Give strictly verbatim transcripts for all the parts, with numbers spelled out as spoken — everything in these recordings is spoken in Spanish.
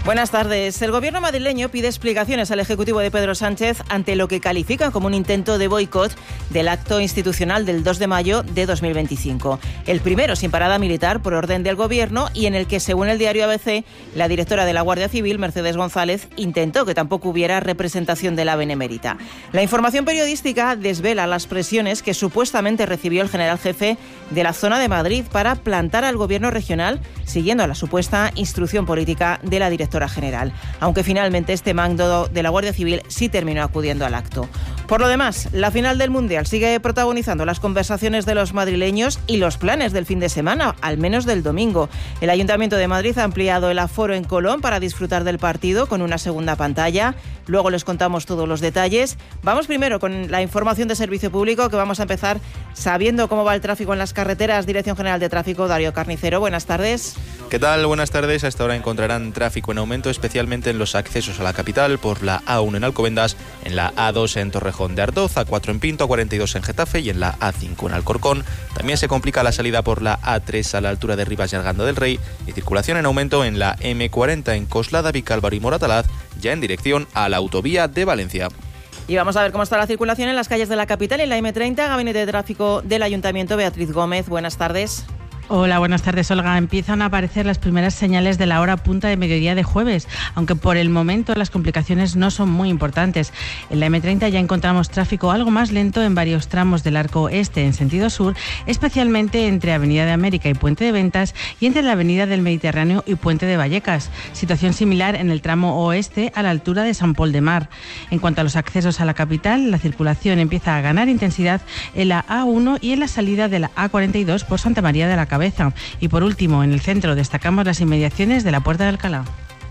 Buenas tardes. El gobierno madrileño pide explicaciones al Ejecutivo de Pedro Sánchez ante lo que califican como un intento de boicot del acto institucional del dos de mayo de dos mil veinticinco. El primero sin parada militar por orden del gobierno y en el que, según el diario A B C, la directora de la Guardia Civil, Mercedes González, intentó que tampoco hubiera representación de la Benemérita. La información periodística desvela las presiones que supuestamente recibió el general jefe de la zona de Madrid para plantar al gobierno regional, siguiendo la supuesta instrucción política de la directora general, aunque finalmente este mando de la Guardia Civil sí terminó acudiendo al acto. Por lo demás, la final del Mundial sigue protagonizando las conversaciones de los madrileños y los planes del fin de semana, al menos del domingo. El Ayuntamiento de Madrid ha ampliado el aforo en Colón para disfrutar del partido con una segunda pantalla. Luego les contamos todos los detalles. Vamos primero con la información de servicio público, que vamos a empezar sabiendo cómo va el tráfico en las carreteras. Dirección General de Tráfico, Darío Carnicero, buenas tardes. ¿Qué tal? Buenas tardes. A esta hora encontrarán tráfico en aumento, especialmente en los accesos a la capital por la A uno en Alcobendas, en la A dos en Torrejón de Ardoz, A cuatro en Pinto, A cuarenta y dos en Getafe y en la A cinco en Alcorcón. También se complica la salida por la A tres a la altura de Rivas y Arganda del Rey y circulación en aumento en la M cuarenta en Coslada, Vicálvaro y Moratalaz, ya en dirección a la autovía de Valencia. Y vamos a ver cómo está la circulación en las calles de la capital. En la M treinta, Gabinete de Tráfico del Ayuntamiento, Beatriz Gómez, buenas tardes. Hola, buenas tardes, Olga. Empiezan a aparecer las primeras señales de la hora punta de mediodía de jueves, aunque por el momento las complicaciones no son muy importantes. En la M treinta ya encontramos tráfico algo más lento en varios tramos del arco este en sentido sur, especialmente entre Avenida de América y Puente de Ventas y entre la Avenida del Mediterráneo y Puente de Vallecas. Situación similar en el tramo oeste a la altura de San Pol de Mar. En cuanto a los accesos a la capital, la circulación empieza a ganar intensidad en la A uno y en la salida de la A cuarenta y dos por Santa María de la Cabeza. Y por último, en el centro destacamos las inmediaciones de la Puerta de Alcalá.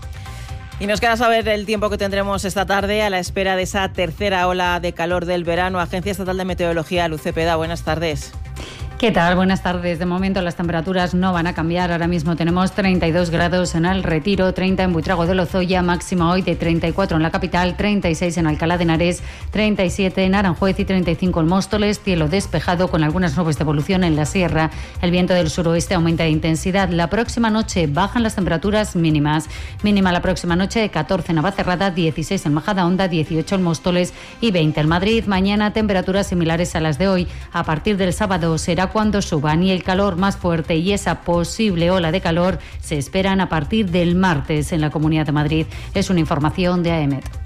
Y nos queda saber el tiempo que tendremos esta tarde a la espera de esa tercera ola de calor del verano. Agencia Estatal de Meteorología, Luz Cepeda, buenas tardes. ¿Qué tal? Buenas tardes. De momento las temperaturas no van a cambiar. Ahora mismo tenemos treinta y dos grados en El Retiro, treinta en Buitrago de Lozoya, máxima hoy de treinta y cuatro en la capital, treinta y seis en Alcalá de Henares, treinta y siete en Aranjuez y treinta y cinco en Móstoles. Cielo despejado con algunas nubes de evolución en la sierra. El viento del suroeste aumenta de intensidad. La próxima noche bajan las temperaturas mínimas. Mínima la próxima noche de catorce en Navacerrada, dieciséis en Majadahonda, dieciocho en Móstoles y veinte en Madrid. Mañana temperaturas similares a las de hoy. A partir del sábado será cuando suban y el calor más fuerte y esa posible ola de calor se esperan a partir del martes en la Comunidad de Madrid. Es una información de A E M E T.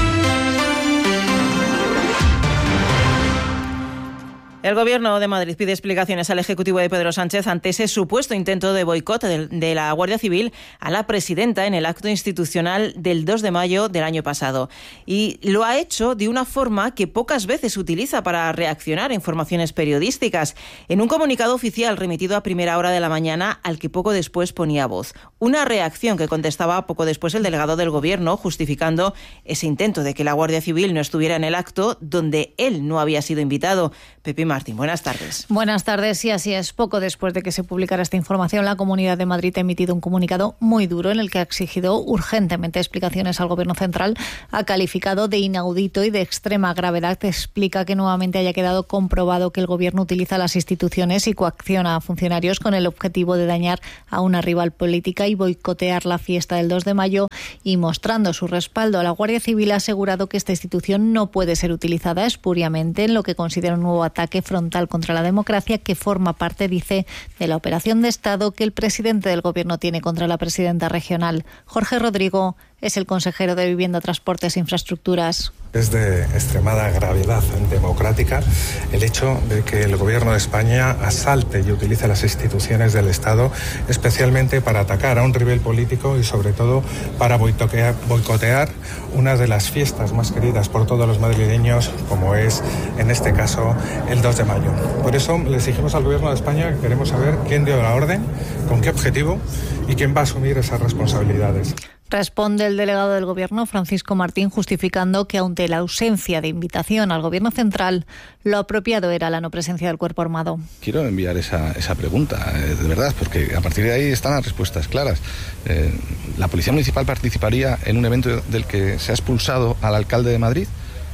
El Gobierno de Madrid pide explicaciones al Ejecutivo de Pedro Sánchez ante ese supuesto intento de boicot de, de la Guardia Civil a la presidenta en el acto institucional del dos de mayo del año pasado. Y lo ha hecho de una forma que pocas veces utiliza para reaccionar a informaciones periodísticas. En un comunicado oficial remitido a primera hora de la mañana, al que poco después ponía voz. Una reacción que contestaba poco después el delegado del Gobierno, justificando ese intento de que la Guardia Civil no estuviera en el acto donde él no había sido invitado. Pepe Martín, buenas tardes. Buenas tardes, y así es. Poco después de que se publicara esta información, la Comunidad de Madrid ha emitido un comunicado muy duro en el que ha exigido urgentemente explicaciones al Gobierno central. Ha calificado de inaudito y de extrema gravedad. Explica que nuevamente haya quedado comprobado que el Gobierno utiliza las instituciones y coacciona a funcionarios con el objetivo de dañar a una rival política y boicotear la fiesta del dos de mayo, y mostrando su respaldo a la Guardia Civil ha asegurado que esta institución no puede ser utilizada espuriamente en lo que considera un nuevo ataque frontal contra la democracia que forma parte, dice, de la operación de Estado que el presidente del Gobierno tiene contra la presidenta regional. Jorge Rodrigo es el consejero de Vivienda, Transportes e Infraestructuras. Es de extremada gravedad democrática el hecho de que el Gobierno de España asalte y utilice las instituciones del Estado, especialmente para atacar a un rival político y sobre todo para boicotear, boicotear una de las fiestas más queridas por todos los madrileños, como es en este caso el dos de mayo. Por eso le exigimos al Gobierno de España que queremos saber quién dio la orden, con qué objetivo y quién va a asumir esas responsabilidades. Responde el delegado del Gobierno, Francisco Martín, justificando que ante la ausencia de invitación al Gobierno central, lo apropiado era la no presencia del cuerpo armado. Quiero enviar esa, esa pregunta, eh, de verdad, porque a partir de ahí están las respuestas claras. Eh, ¿La Policía Municipal participaría en un evento del que se ha expulsado al alcalde de Madrid?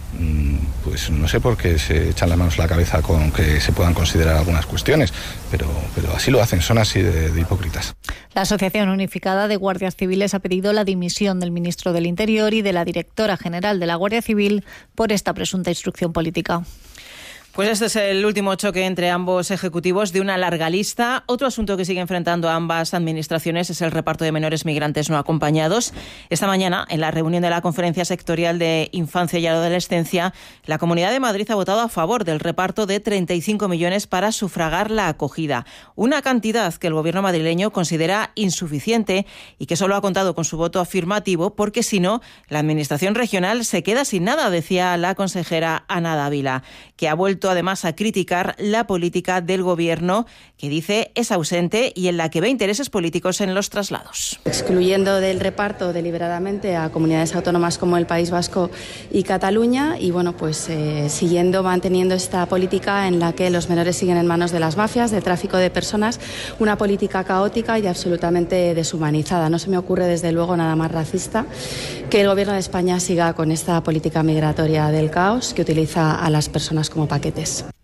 pues no sé por qué se echan las manos a la cabeza con que se puedan considerar algunas cuestiones, pero, pero así lo hacen, son así de, de hipócritas. La Asociación Unificada de Guardias Civiles ha pedido la dimisión del ministro del Interior y de la directora general de la Guardia Civil por esta presunta instrucción política. Pues este es el último choque entre ambos ejecutivos de una larga lista. Otro asunto que sigue enfrentando a ambas administraciones es el reparto de menores migrantes no acompañados. Esta mañana, en la reunión de la Conferencia Sectorial de Infancia y Adolescencia, la Comunidad de Madrid ha votado a favor del reparto de treinta y cinco millones para sufragar la acogida. Una cantidad que el gobierno madrileño considera insuficiente y que solo ha contado con su voto afirmativo porque, si no, la administración regional se queda sin nada, decía la consejera Ana Dávila, que ha vuelto además a criticar la política del gobierno, que dice es ausente y en la que ve intereses políticos en los traslados. Excluyendo del reparto deliberadamente a comunidades autónomas como el País Vasco y Cataluña y bueno, pues eh, siguiendo, manteniendo esta política en la que los menores siguen en manos de las mafias, de tráfico de personas, una política caótica y absolutamente deshumanizada. No se me ocurre desde luego nada más racista que el gobierno de España siga con esta política migratoria del caos que utiliza a las personas como paquetes.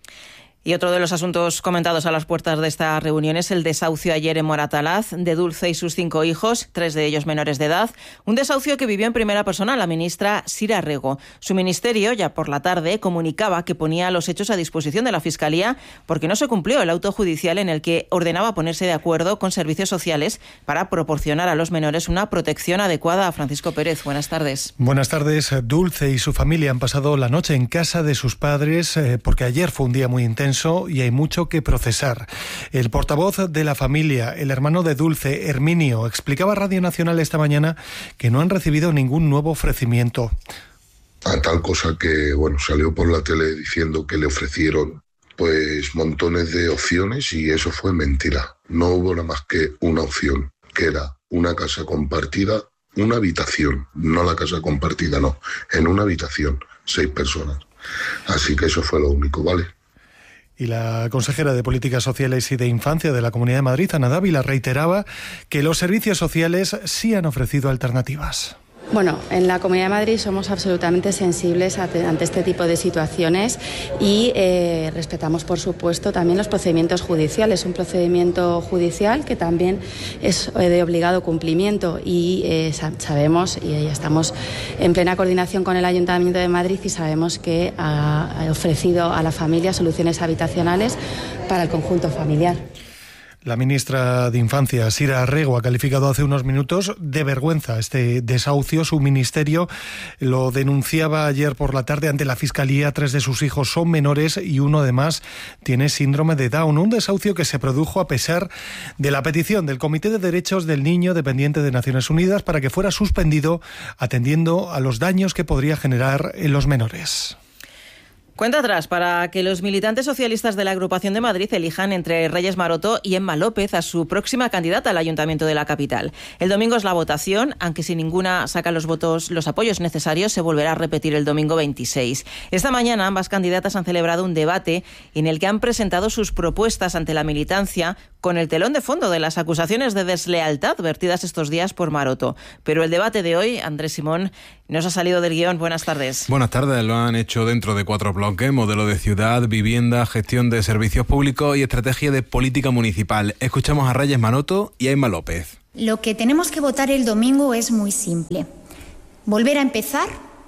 Y otro de los asuntos comentados a las puertas de esta reunión es el desahucio ayer en Moratalaz de Dulce y sus cinco hijos, tres de ellos menores de edad. Un desahucio que vivió en primera persona la ministra Sira Rego. Su ministerio, ya por la tarde, comunicaba que ponía los hechos a disposición de la Fiscalía porque no se cumplió el auto judicial en el que ordenaba ponerse de acuerdo con servicios sociales para proporcionar a los menores una protección adecuada. Francisco Pérez, buenas tardes. Buenas tardes. Dulce y su familia han pasado la noche en casa de sus padres eh, porque ayer fue un día muy intenso y hay mucho que procesar. El portavoz de la familia, el hermano de Dulce, Herminio, explicaba a Radio Nacional esta mañana que no han recibido ningún nuevo ofrecimiento. A tal cosa que, bueno, salió por la tele diciendo que le ofrecieron pues montones de opciones y eso fue mentira. No hubo nada más que una opción, que era una casa compartida, una habitación, no la casa compartida, no, en una habitación, seis personas. Así que eso fue lo único, ¿vale? Y la consejera de Políticas Sociales y de Infancia de la Comunidad de Madrid, Ana Dávila, reiteraba que los servicios sociales sí han ofrecido alternativas. Bueno, en la Comunidad de Madrid somos absolutamente sensibles ante este tipo de situaciones y eh, respetamos, por supuesto, también los procedimientos judiciales. Un procedimiento judicial que también es de obligado cumplimiento y eh, sabemos y estamos en plena coordinación con el Ayuntamiento de Madrid y sabemos que ha ofrecido a la familia soluciones habitacionales para el conjunto familiar. La ministra de Infancia, Sira Rego, ha calificado hace unos minutos de vergüenza este desahucio. Su ministerio lo denunciaba ayer por la tarde ante la Fiscalía. Tres de sus hijos son menores y uno además tiene síndrome de Down. Un desahucio que se produjo a pesar de la petición del Comité de Derechos del Niño dependiente de Naciones Unidas para que fuera suspendido atendiendo a los daños que podría generar en los menores. Cuenta atrás para que los militantes socialistas de la Agrupación de Madrid elijan entre Reyes Maroto y Emma López a su próxima candidata al Ayuntamiento de la capital. El domingo es la votación, aunque si ninguna saca los votos, los apoyos necesarios, se volverá a repetir el domingo veintiséis. Esta mañana ambas candidatas han celebrado un debate en el que han presentado sus propuestas ante la militancia con el telón de fondo de las acusaciones de deslealtad vertidas estos días por Maroto. Pero el debate de hoy, Andrés Simón, nos ha salido del guión. Buenas tardes. Buenas tardes. Lo han hecho dentro de cuatro bloques: modelo de ciudad, vivienda, gestión de servicios públicos y estrategia de política municipal. Escuchamos a Reyes Maroto y a Emma López. Lo que tenemos que votar el domingo es muy simple: volver a empezar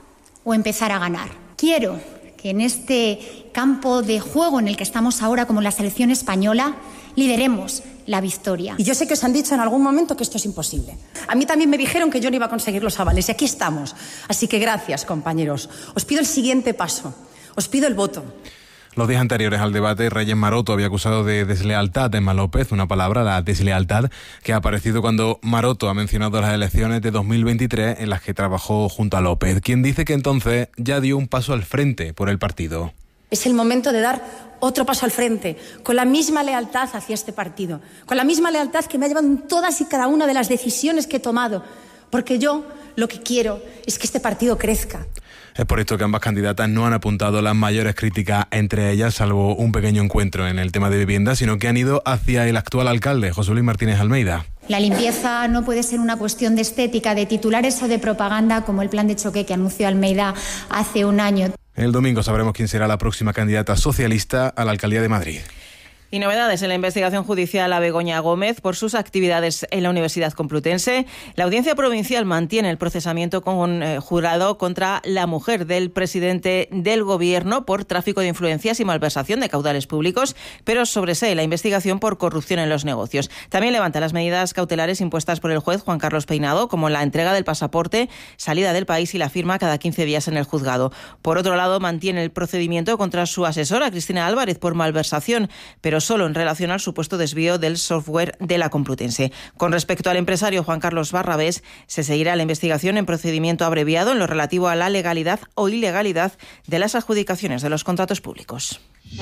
o empezar a ganar. Quiero que en este campo de juego en el que estamos ahora, como la selección española, lideremos la victoria. Y yo sé que os han dicho en algún momento que esto es imposible. A mí también me dijeron que yo no iba a conseguir los avales y aquí estamos. Así que gracias, compañeros. Os pido el siguiente paso. Os pido el voto. Los días anteriores al debate, Reyes Maroto había acusado de deslealtad a Emma López, una palabra, la deslealtad, que ha aparecido cuando Maroto ha mencionado las elecciones de dos mil veintitrés en las que trabajó junto a López, quien dice que entonces ya dio un paso al frente por el partido. Es el momento de dar otro paso al frente, con la misma lealtad hacia este partido, con la misma lealtad que me ha llevado en todas y cada una de las decisiones que he tomado, porque yo lo que quiero es que este partido crezca. Es por esto que ambas candidatas no han apuntado las mayores críticas entre ellas, salvo un pequeño encuentro en el tema de vivienda, sino que han ido hacia el actual alcalde, José Luis Martínez Almeida. La limpieza no puede ser una cuestión de estética, de titulares o de propaganda, como el plan de choque que anunció Almeida hace un año. El domingo sabremos quién será la próxima candidata socialista a la alcaldía de Madrid. Y novedades en la investigación judicial a Begoña Gómez por sus actividades en la Universidad Complutense. La Audiencia Provincial mantiene el procesamiento con eh, jurado contra la mujer del presidente del Gobierno por tráfico de influencias y malversación de caudales públicos, pero sobresee la investigación por corrupción en los negocios. También levanta las medidas cautelares impuestas por el juez Juan Carlos Peinado, como la entrega del pasaporte, salida del país y la firma cada quince días en el juzgado. Por otro lado, mantiene el procedimiento contra su asesora, Cristina Álvarez, por malversación, pero solo en relación al supuesto desvío del software de la Complutense. Con respecto al empresario Juan Carlos Barrabés, se seguirá la investigación en procedimiento abreviado en lo relativo a la legalidad o ilegalidad de las adjudicaciones de los contratos públicos.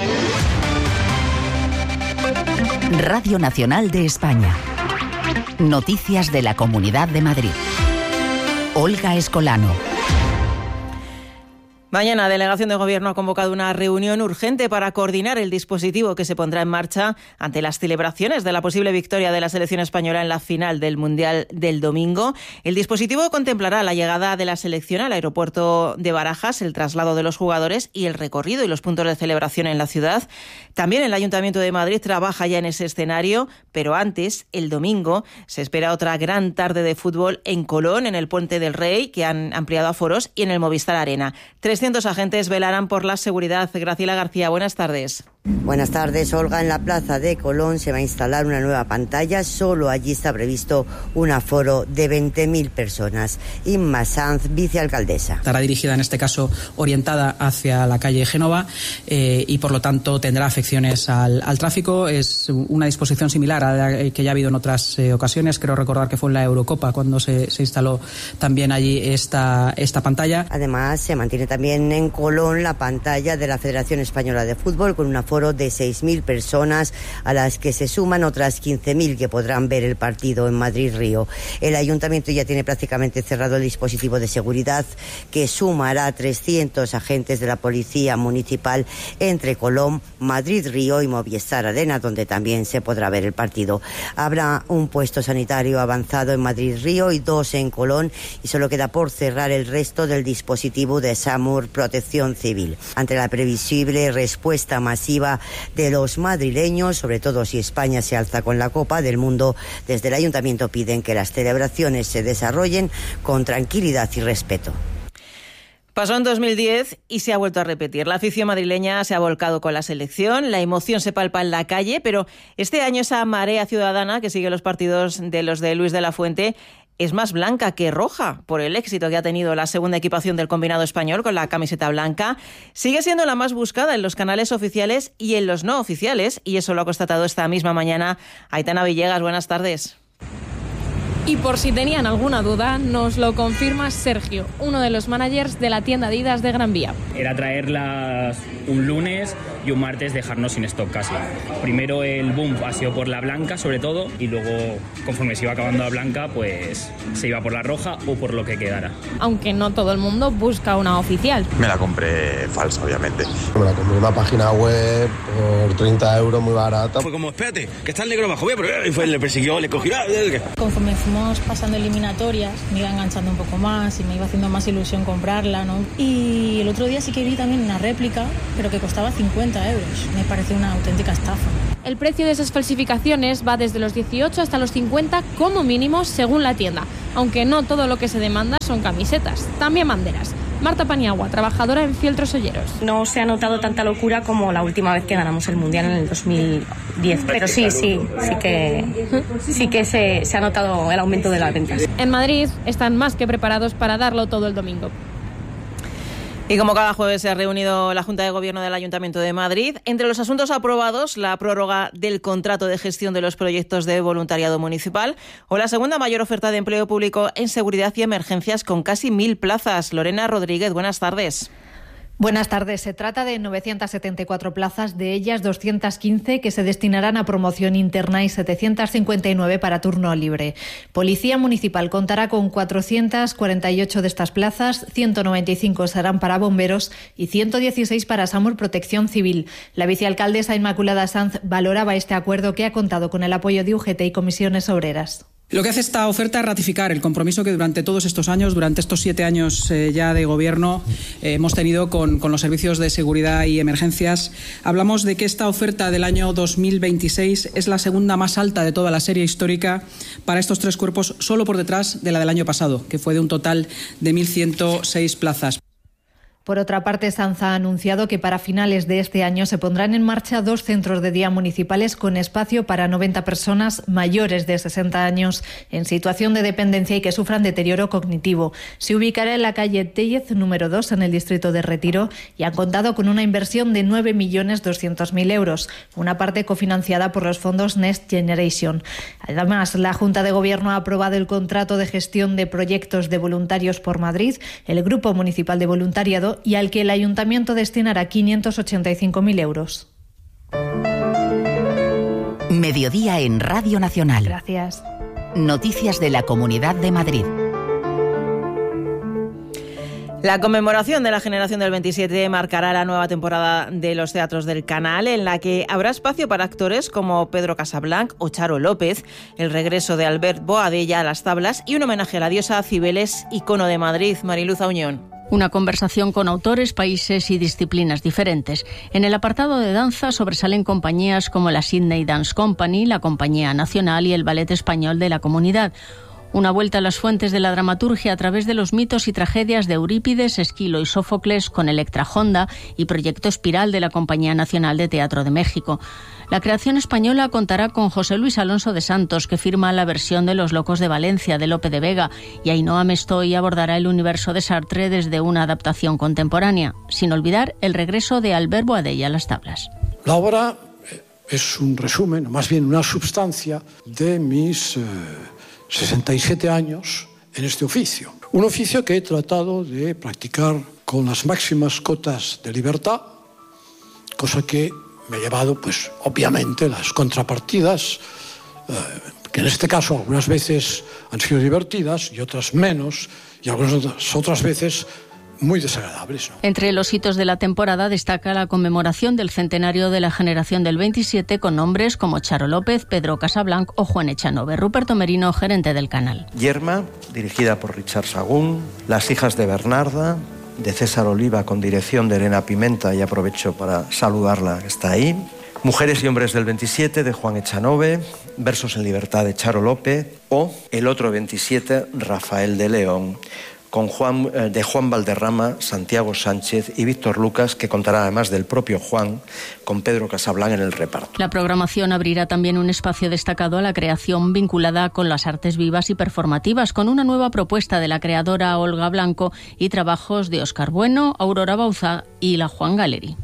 Radio Nacional de España. Noticias de la Comunidad de Madrid. Olga Escolano. Mañana, la Delegación de Gobierno ha convocado una reunión urgente para coordinar el dispositivo que se pondrá en marcha ante las celebraciones de la posible victoria de la selección española en la final del Mundial del domingo. El dispositivo contemplará la llegada de la selección al aeropuerto de Barajas, el traslado de los jugadores y el recorrido y los puntos de celebración en la ciudad. También el Ayuntamiento de Madrid trabaja ya en ese escenario, pero antes, el domingo, se espera otra gran tarde de fútbol en Colón, en el Puente del Rey, que han ampliado aforos, y en el Movistar Arena. trescientos agentes velarán por la seguridad. Graciela García, buenas tardes. Buenas tardes, Olga. En la plaza de Colón se va a instalar una nueva pantalla. Solo allí está previsto un aforo de veinte mil personas. Inma Sanz, vicealcaldesa. Estará dirigida, en este caso, orientada hacia la calle Génova eh, y, por lo tanto, tendrá afecciones al, al tráfico. Es una disposición similar a la que ya ha habido en otras eh, ocasiones. Creo recordar que fue en la Eurocopa cuando se, se instaló también allí esta, esta pantalla. Además, se mantiene también en Colón la pantalla de la Federación Española de Fútbol con un aforo de seis mil personas, a las que se suman otras quince mil que podrán ver el partido en Madrid-Río. El Ayuntamiento ya tiene prácticamente cerrado el dispositivo de seguridad, que sumará trescientos agentes de la Policía Municipal entre Colón, Madrid-Río y Movistar Arena, donde también se podrá ver el partido. Habrá un puesto sanitario avanzado en Madrid-Río y dos en Colón, y solo queda por cerrar el resto del dispositivo de SAMUR Protección Civil. Ante la previsible respuesta masiva de los madrileños, sobre todo si España se alza con la Copa del Mundo, desde el Ayuntamiento piden que las celebraciones se desarrollen con tranquilidad y respeto. Pasó en dos mil diez y se ha vuelto a repetir. La afición madrileña se ha volcado con la selección, la emoción se palpa en la calle, pero este año esa marea ciudadana que sigue los partidos de los de Luis de la Fuente es más blanca que roja por el éxito que ha tenido la segunda equipación del combinado español con la camiseta blanca. Sigue siendo la más buscada en los canales oficiales y en los no oficiales, y eso lo ha constatado esta misma mañana Aitana Villegas. Buenas tardes. Y por si tenían alguna duda, nos lo confirma Sergio, uno de los managers de la tienda Adidas de Gran Vía. Era traerlas un lunes y un martes dejarnos sin stock casi. Primero el boom ha sido por la blanca sobre todo, y luego conforme se iba acabando la blanca pues se iba por la roja o por lo que quedara. Aunque no todo el mundo busca una oficial. Me la compré falsa, obviamente. Me la compré en una página web por treinta euros, muy barata. Fue como, espérate, que está el negro bajo, y fue, le persiguió, le cogió. Conforme fuimos pasando eliminatorias, me iba enganchando un poco más y me iba haciendo más ilusión comprarla, ¿no? Y el otro día sí que vi también una réplica, pero que costaba cincuenta euros. Me pareció una auténtica estafa. El precio de esas falsificaciones va desde los dieciocho hasta los cincuenta como mínimo según la tienda, aunque no todo lo que se demanda son camisetas, también banderas. Marta Paniagua, trabajadora en Fieltros Olleros. No se ha notado tanta locura como la última vez que ganamos el Mundial en el dos mil diez, pero sí, sí, sí que, sí que se, se ha notado el aumento de las ventas. En Madrid están más que preparados para darlo todo el domingo. Y como cada jueves se ha reunido la Junta de Gobierno del Ayuntamiento de Madrid, entre los asuntos aprobados, la prórroga del contrato de gestión de los proyectos de voluntariado municipal o la segunda mayor oferta de empleo público en seguridad y emergencias con casi mil plazas. Lorena Rodríguez, buenas tardes. Buenas tardes. Se trata de novecientas setenta y cuatro plazas, de ellas doscientas quince que se destinarán a promoción interna y setecientas cincuenta y nueve para turno libre. Policía Municipal contará con cuatrocientas cuarenta y ocho de estas plazas, ciento noventa y cinco serán para bomberos y ciento dieciséis para SAMUR Protección Civil. La vicealcaldesa Inmaculada Sanz valoraba este acuerdo, que ha contado con el apoyo de U G T y comisiones obreras. Lo que hace esta oferta es ratificar el compromiso que durante todos estos años, durante estos siete años eh, ya de gobierno, eh, hemos tenido con, con los servicios de seguridad y emergencias. Hablamos de que esta oferta del año dos mil veintiséis es la segunda más alta de toda la serie histórica para estos tres cuerpos, solo por detrás de la del año pasado, que fue de un total de mil ciento seis plazas. Por otra parte, Sanza ha anunciado que para finales de este año se pondrán en marcha dos centros de día municipales con espacio para noventa personas mayores de sesenta años en situación de dependencia y que sufran deterioro cognitivo. Se ubicará en la calle Tellez número dos en el distrito de Retiro y han contado con una inversión de nueve millones doscientos mil euros, una parte cofinanciada por los fondos Next Generation. Además, la Junta de Gobierno ha aprobado el contrato de gestión de proyectos de voluntarios por Madrid, el Grupo Municipal de Voluntariado, y al que el Ayuntamiento destinará quinientos ochenta y cinco mil euros. Mediodía en Radio Nacional. Gracias. Noticias de la Comunidad de Madrid. La conmemoración de la generación del veintisiete marcará la nueva temporada de los teatros del Canal, en la que habrá espacio para actores como Pedro Casablanc o Charo López, el regreso de Albert Boadella a las tablas y un homenaje a la diosa Cibeles, icono de Madrid. Mariluz Auñón. Una conversación con autores, países y disciplinas diferentes. En el apartado de danza sobresalen compañías como la Sydney Dance Company, la Compañía Nacional y el Ballet Español de la Comunidad. Una vuelta a las fuentes de la dramaturgia a través de los mitos y tragedias de Eurípides, Esquilo y Sófocles con Electra Honda y Proyecto Espiral de la Compañía Nacional de Teatro de México. La creación española contará con José Luis Alonso de Santos, que firma la versión de Los Locos de Valencia, de Lope de Vega, y Ainhoa Mestoy abordará el universo de Sartre desde una adaptación contemporánea, sin olvidar el regreso de Albert Boadella a las tablas. La obra es un resumen, más bien una substancia de mis eh, sesenta y siete años en este oficio. Un oficio que he tratado de practicar con las máximas cotas de libertad, cosa que me ha llevado, pues, obviamente, las contrapartidas, eh, que en este caso algunas veces han sido divertidas y otras menos, y algunas otras veces muy desagradables, ¿no? Entre los hitos de la temporada destaca la conmemoración del centenario de la generación del veintisiete con nombres como Charo López, Pedro Casablanc o Juan Echanove. Ruperto Merino, gerente del canal. Yerma, dirigida por Richard Sagún, Las hijas de Bernarda, de César Oliva, con dirección de Elena Pimenta, y aprovecho para saludarla, que está ahí. Mujeres y hombres del veintisiete, de Juan Echanove, Versos en libertad, de Charo López, o El otro veintisiete, Rafael de León, con Juan, eh, de Juan Valderrama, Santiago Sánchez y Víctor Lucas, que contará, además del propio Juan, con Pedro Casablanc en el reparto. La programación abrirá también un espacio destacado a la creación vinculada con las artes vivas y performativas, con una nueva propuesta de la creadora Olga Blanco y trabajos de Óscar Bueno, Aurora Bauza y la Juan Gallery.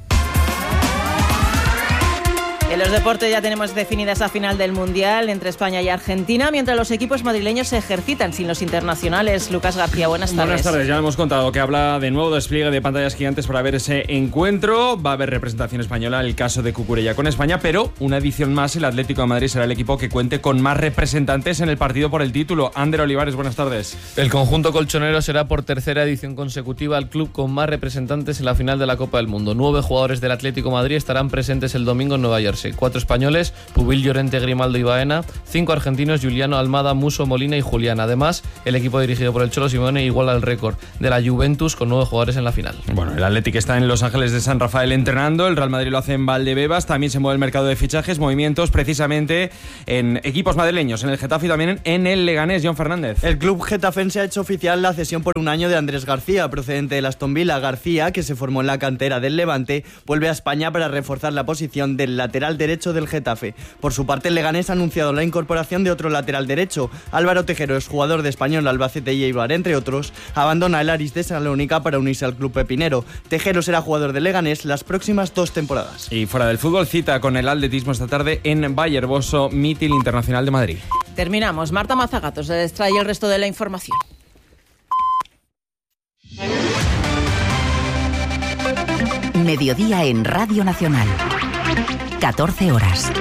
En los deportes ya tenemos definida esa final del Mundial entre España y Argentina, mientras los equipos madrileños se ejercitan sin los internacionales. Lucas García, buenas tardes. Buenas tardes, ya hemos contado que habla de nuevo despliegue de pantallas gigantes para ver ese encuentro. Va a haber representación española en el caso de Cucurella con España, pero una edición más, el Atlético de Madrid será el equipo que cuente con más representantes en el partido por el título. Ander Olivares, buenas tardes. El conjunto colchonero será por tercera edición consecutiva el club con más representantes en la final de la Copa del Mundo. Nueve jugadores del Atlético de Madrid estarán presentes el domingo en Nueva Jersey. Cuatro españoles, Pubil, Llorente, Grimaldo y Baena. Cinco argentinos, Juliano, Almada, Muso, Molina y Julián. Además, el equipo dirigido por el Cholo Simeone iguala el récord de la Juventus con nueve jugadores en la final. Bueno, el Atlético está en Los Ángeles de San Rafael entrenando, el Real Madrid lo hace en Valdebebas. También se mueve el mercado de fichajes, movimientos precisamente en equipos madrileños, en el Getafe y también en el Leganés. John Fernández. El club getafense ha hecho oficial la cesión por un año de Andrés García, procedente del Aston Villa. García, que se formó en la cantera del Levante, vuelve a España para reforzar la posición del lateral derecho del Getafe. Por su parte, el Leganés ha anunciado la incorporación de otro lateral derecho. Álvaro Tejero, es jugador de Español, Albacete y Eibar, entre otros. Abandona el Aris de Salónica para unirse al club pepinero. Tejero será jugador del Leganés las próximas dos temporadas. Y fuera del fútbol, cita con el atletismo esta tarde en Bayer Bosso, Mítil Internacional de Madrid. Terminamos. Marta Mazagatos les trae el resto de la información. Mediodía en Radio Nacional. catorce horas.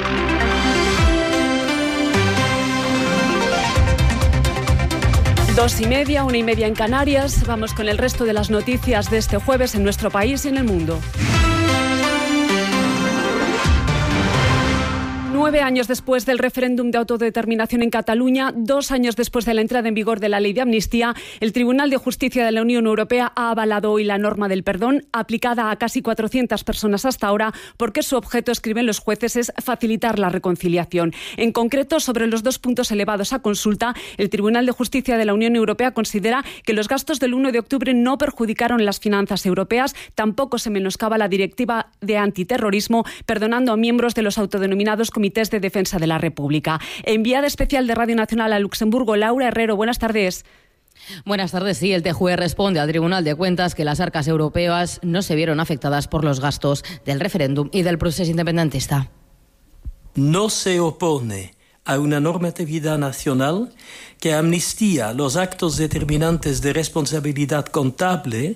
Dos y media, una y media en Canarias. Vamos con el resto de las noticias de este jueves en nuestro país y en el mundo. Nueve años después del referéndum de autodeterminación en Cataluña, dos años después de la entrada en vigor de la ley de amnistía, el Tribunal de Justicia de la Unión Europea ha avalado hoy la norma del perdón aplicada a casi cuatrocientas personas hasta ahora, porque su objeto, escriben los jueces, es facilitar la reconciliación. En concreto, sobre los dos puntos elevados a consulta, el Tribunal de Justicia de la Unión Europea considera que los gastos del uno de octubre no perjudicaron las finanzas europeas, tampoco se menoscaba la directiva de antiterrorismo, perdonando a miembros de los autodenominados comités de defensa de la República. Enviada especial de Radio Nacional a Luxemburgo, Laura Herrero, buenas tardes. Buenas tardes. Sí, el T J U E responde al Tribunal de Cuentas que las arcas europeas no se vieron afectadas por los gastos del referéndum y del proceso independentista. No se opone a una normatividad nacional que amnistía los actos determinantes de responsabilidad contable.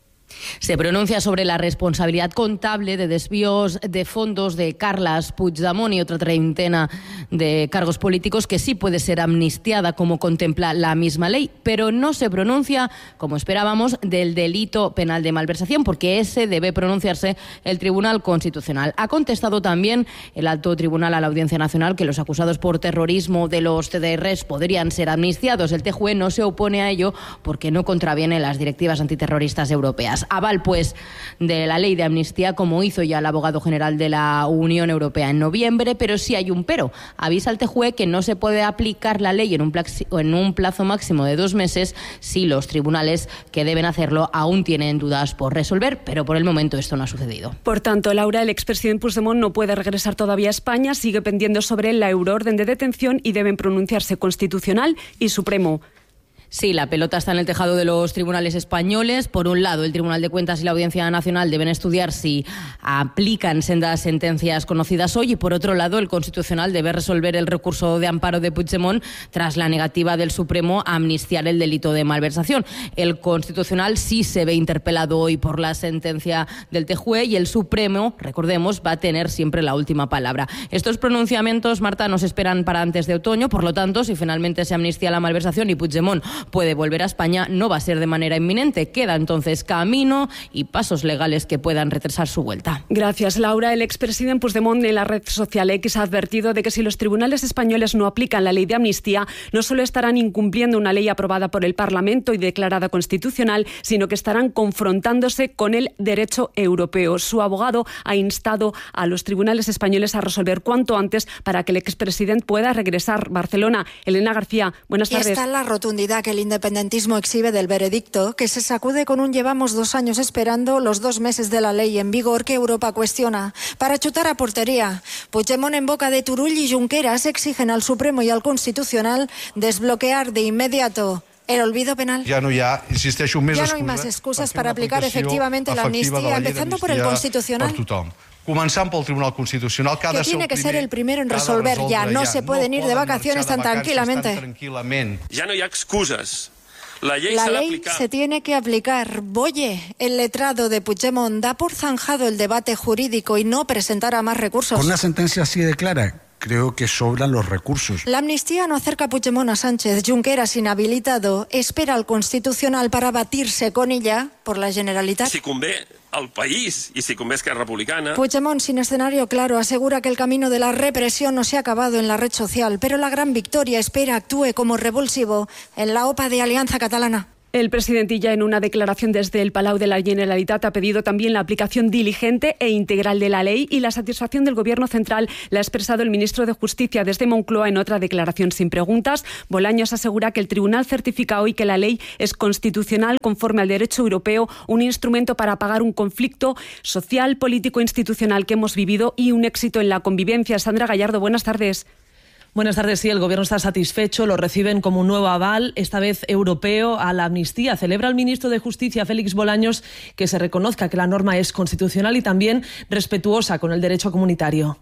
Se pronuncia sobre la responsabilidad contable de desvíos de fondos de Carles Puigdemont y otra treintena de cargos políticos que sí puede ser amnistiada, como contempla la misma ley, pero no se pronuncia, como esperábamos, del delito penal de malversación, porque ese debe pronunciarse el Tribunal Constitucional. Ha contestado también el Alto Tribunal a la Audiencia Nacional que los acusados por terrorismo de los C D Rs podrían ser amnistiados. El T J U E no se opone a ello porque no contraviene las directivas antiterroristas europeas. Aval, pues, de la ley de amnistía, como hizo ya el abogado general de la Unión Europea en noviembre, pero sí hay un pero. Avisa al T J U E que no se puede aplicar la ley en un, plazo, en un plazo máximo de dos meses si los tribunales que deben hacerlo aún tienen dudas por resolver, pero por el momento esto no ha sucedido. Por tanto, Laura, el expresidente Puigdemont no puede regresar todavía a España, sigue pendiendo sobre él la euroorden de detención y deben pronunciarse Constitucional y Supremo. Sí, la pelota está en el tejado de los tribunales españoles. Por un lado, el Tribunal de Cuentas y la Audiencia Nacional deben estudiar si aplican sendas sentencias conocidas hoy, y por otro lado, el Constitucional debe resolver el recurso de amparo de Puigdemont tras la negativa del Supremo a amnistiar el delito de malversación. El Constitucional sí se ve interpelado hoy por la sentencia del T J U E y el Supremo, recordemos, va a tener siempre la última palabra. Estos pronunciamientos, Marta, nos esperan para antes de otoño, por lo tanto, si finalmente se amnistía la malversación y Puigdemont puede volver a España, no va a ser de manera inminente. Queda entonces camino y pasos legales que puedan retrasar su vuelta. Gracias, Laura. El expresidente Puigdemont en la red social X ha advertido de que si los tribunales españoles no aplican la ley de amnistía, no solo estarán incumpliendo una ley aprobada por el Parlamento y declarada constitucional, sino que estarán confrontándose con el derecho europeo. Su abogado ha instado a los tribunales españoles a resolver cuanto antes para que el expresidente pueda regresar. Barcelona, Elena García, buenas tardes. Y está la rotundidad que el independentismo exhibe del veredicto, que se sacude con un llevamos dos años esperando los dos meses de la ley en vigor que Europa cuestiona. Para chutar a portería, Puigdemont en boca de Turull y Junqueras exigen al Supremo y al Constitucional desbloquear de inmediato el olvido penal. Ya no, ya, insisteixo, més ya no hay más excusas para aplicar efectivamente la amnistía, empezando por el Constitucional. Començant pel Tribunal Constitucional, que, que tiene que ser el primero en resolver ya. No se pueden ir de vacaciones tan tranquilamente. Ya no hay excusas. La ley, la se, ley se tiene que aplicar. Boye, el letrado de Puigdemont, da por zanjado el debate jurídico y no presentará más recursos. Con una sentencia así de clara, creo que sobran los recursos. La amnistía no acerca a Puigdemont a Sánchez. Junqueras, inhabilitado, espera al Constitucional para batirse con ella por la Generalitat. Si convé al país y si convé Esquerra Republicana. Puigdemont, sin escenario claro, asegura que el camino de la represión no se ha acabado en la red social, pero la gran victoria espera actúe como revulsivo en la OPA de Alianza Catalana. El presidente, ya en una declaración desde el Palau de la Generalitat, ha pedido también la aplicación diligente e integral de la ley, y la satisfacción del Gobierno central la ha expresado el ministro de Justicia desde Moncloa en otra declaración sin preguntas. Bolaños asegura que el tribunal certifica hoy que la ley es constitucional conforme al derecho europeo, un instrumento para apagar un conflicto social, político e institucional que hemos vivido y un éxito en la convivencia. Sandra Gallardo, buenas tardes. Buenas tardes. Sí, el Gobierno está satisfecho, lo reciben como un nuevo aval, esta vez europeo, a la amnistía. Celebra el ministro de Justicia, Félix Bolaños, que se reconozca que la norma es constitucional y también respetuosa con el derecho comunitario.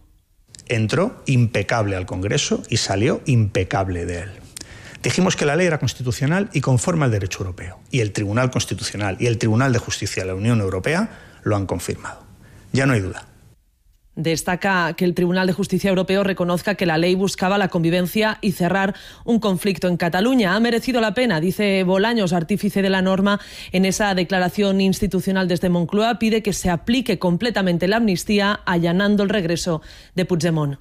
Entró impecable al Congreso y salió impecable de él. Dijimos que la ley era constitucional y conforme al derecho europeo. Y el Tribunal Constitucional y el Tribunal de Justicia de la Unión Europea lo han confirmado. Ya no hay duda. Destaca que el Tribunal de Justicia Europeo reconozca que la ley buscaba la convivencia y cerrar un conflicto en Cataluña. Ha merecido la pena, dice Bolaños, artífice de la norma. En esa declaración institucional desde Moncloa pide que se aplique completamente la amnistía, allanando el regreso de Puigdemont.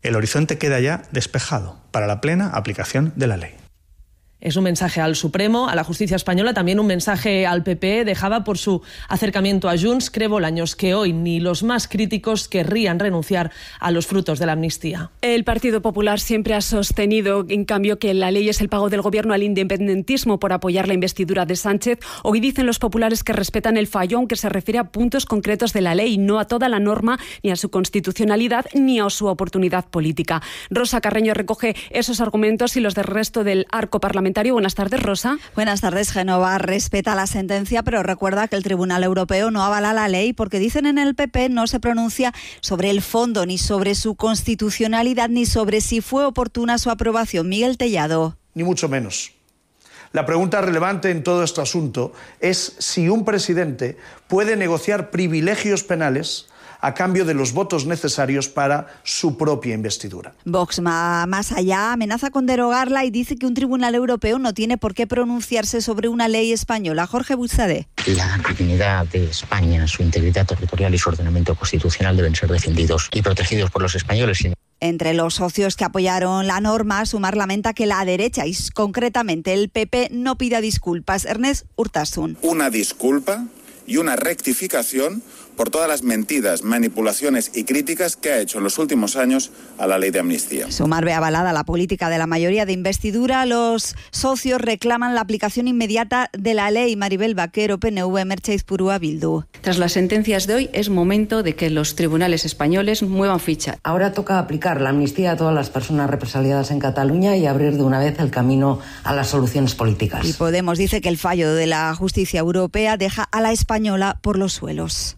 El horizonte queda ya despejado para la plena aplicación de la ley. Es un mensaje al Supremo, a la justicia española, también un mensaje al P P. Dejaba por su acercamiento a Junts, cree Bolaños, que hoy ni los más críticos querrían renunciar a los frutos de la amnistía. El Partido Popular siempre ha sostenido, en cambio, que la ley es el pago del gobierno al independentismo por apoyar la investidura de Sánchez. Hoy dicen los populares que respetan el fallo, aunque se refiere a puntos concretos de la ley, no a toda la norma, ni a su constitucionalidad, ni a su oportunidad política. Rosa Carreño recoge esos argumentos y los del resto del arco parlamentario. Buenas tardes, Rosa. Buenas tardes. Génova respeta la sentencia, pero recuerda que el Tribunal Europeo no avala la ley porque, dicen en el P P, no se pronuncia sobre el fondo, ni sobre su constitucionalidad, ni sobre si fue oportuna su aprobación. Miguel Tellado. Ni mucho menos. La pregunta relevante en todo este asunto es si un presidente puede negociar privilegios penales a cambio de los votos necesarios para su propia investidura. Vox va más allá, amenaza con derogarla y dice que un tribunal europeo no tiene por qué pronunciarse sobre una ley española. Jorge Buxadé. La dignidad de España, su integridad territorial y su ordenamiento constitucional deben ser defendidos y protegidos por los españoles. Entre los socios que apoyaron la norma, Sumar lamenta que la derecha, y concretamente el P P, no pida disculpas. Ernest Urtasun. Una disculpa y una rectificación por todas las mentiras, manipulaciones y críticas que ha hecho en los últimos años a la ley de amnistía. Sumar ve avalada la política de la mayoría de investidura. Los socios reclaman la aplicación inmediata de la ley. Maribel Vaquero, P N V, Merche Izpurua, Bildu. Tras las sentencias de hoy, es momento de que los tribunales españoles muevan ficha. Ahora toca aplicar la amnistía a todas las personas represaliadas en Cataluña y abrir de una vez el camino a las soluciones políticas. Y Podemos dice que el fallo de la justicia europea deja a la española por los suelos.